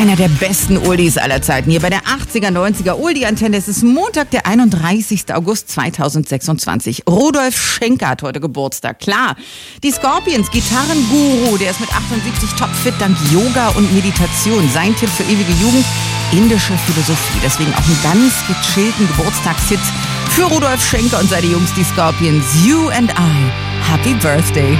Einer der besten Oldies aller Zeiten hier bei der 80er, 90er Oldie-Antenne. Es ist Montag, der 31. August 2026. Rudolf Schenker hat heute Geburtstag. Klar, die Scorpions, Gitarrenguru, der ist mit 78 topfit dank Yoga und Meditation. Sein Tipp für ewige Jugend, indische Philosophie. Deswegen auch einen ganz gechillten Geburtstagshit für Rudolf Schenker und seine Jungs, die Scorpions. You and I. Happy Birthday.